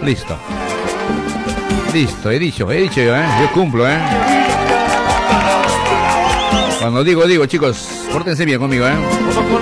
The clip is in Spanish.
Listo. Listo, he dicho yo, yo cumplo, Cuando digo, chicos, pórtense bien conmigo,